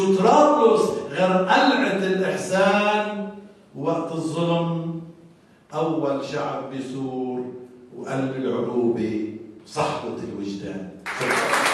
طرابلس غير قلعة الإحسان وقت الظلم، أول شعب بيثور وقلب العروبة صحبة الوجدان.